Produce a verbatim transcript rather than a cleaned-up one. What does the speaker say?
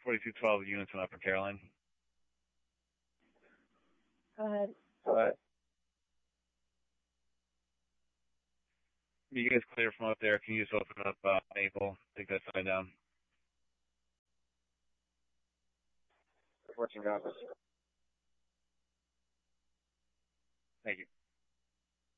forty-two twelve units in Upper Caroline. Go ahead. Go ahead. You guys clear from up there. Can you just open up uh, Maple? Take that side down. Reporting office. Thank you.